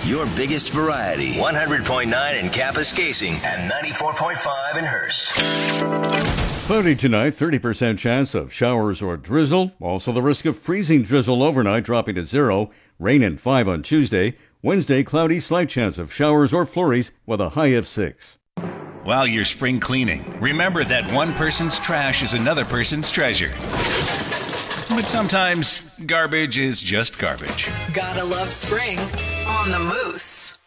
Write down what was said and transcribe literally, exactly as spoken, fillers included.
Your biggest variety. one hundred point nine in Kapuskasing and ninety-four point five in Hearst. Cloudy tonight, thirty percent chance of showers or drizzle. Also the risk of freezing drizzle overnight dropping to zero. Rain and five on Tuesday. Wednesday, cloudy, slight chance of showers or flurries with a high of six. While you're spring cleaning, remember that one person's trash is another person's treasure. But sometimes garbage is just garbage. Gotta love spring on the Moose.